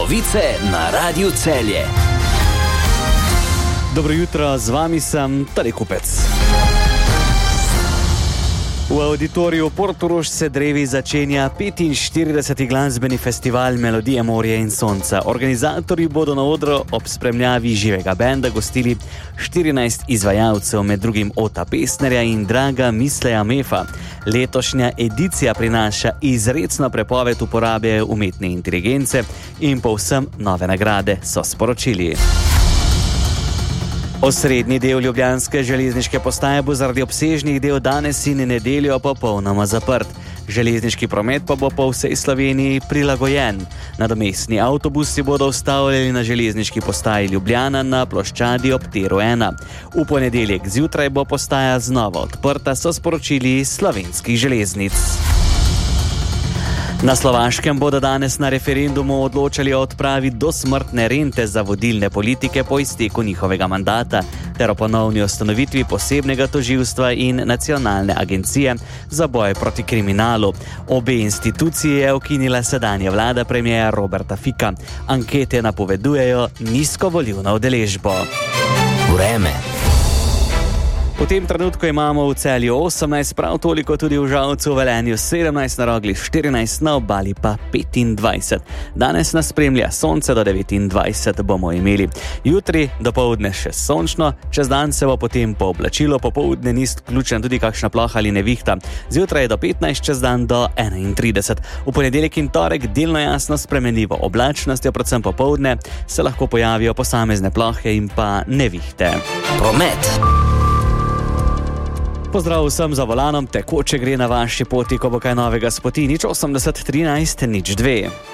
Novice na Radiu Celje. Dobro jutro, z vami sem Tali Kupec. V auditoriju Portorož se drevi začenja 45. glasbeni festival Melodije, morja in sonca. Organizatorji bodo na odru ob spremljavi živega benda gostili 14 izvajalcev, med drugim Ota Pesnerja in Draga Misleja Mefa. Letošnja edicija prinaša izrecno prepoved uporabe umetne inteligence in povsem nove nagrade, so sporočili. Osrednji del ljubljanske železniške postaje bo zaradi obsežnih del danes in nedeljo popolnoma zaprt. Železniški promet pa bo po vsej Sloveniji prilagojen. Nadomestni avtobusi bodo ustavljali na železniški postaji Ljubljana na ploščadi ob tiru 1. V ponedeljek zjutraj bo postaja znova odprta, so sporočili iz Slovenskih železnic. Na Slovaškem bodo danes na referendumu odločali o odpravi dosmrtne rente za vodilne politike po izteku njihovega mandata ter o ponovni ustanovitvi posebnega tožilstva in nacionalne agencije za boj proti kriminalu. Obe instituciji je ukinila sedanja vlada premierja Roberta Ficka. Ankete napovedujejo nizko volilno udeležbo. Vreme. V tem trenutku imamo v Celju 18, prav toliko tudi v Žalcu, v Velenju 17, na Rogli 14, na Obali pa 25. Danes nas spremlja sonce, do 29 bomo imeli. Jutri dopoldne še sončno, čez dan se bo potem pooblačilo, popoldne ni vključena tudi kakšna ploha ali nevihta. Zjutraj do 15, čez dan do 31. V ponedeljek in torek delno jasno spremenljivo oblačnostjo, predvsem popoldne se lahko pojavijo posamezne plohe in pa nevihte. Promet. Pozdrav vsem za volanom, tekoče gre na vaši poti, ko bo kaj novega s poti, 080 13 02.